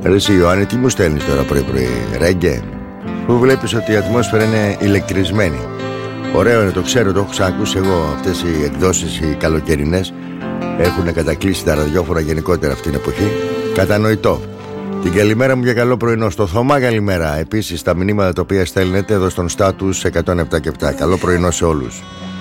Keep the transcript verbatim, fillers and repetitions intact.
Ρε εσύ Ιωάννη, τι μου στέλνεις τώρα πρωί-πρωί, ρέγγε? Που βλέπεις ότι η ατμόσφαιρα είναι ηλεκτρισμένη. Ωραίο είναι, το ξέρω, το έχω ξανακούσει εγώ. Αυτές οι εκδόσεις οι καλοκαιρινές έχουν κατακλείσει τα ραδιόφωνα γενικότερα αυτήν την εποχή. Κατανοητό. Την καλημέρα μου για καλό πρωινό στο Θωμά, καλημέρα. Επίσης τα μηνύματα τα οποία στέλνετε εδώ στον Status εκατόν επτά και επτά. Καλό πρωινό σε όλους.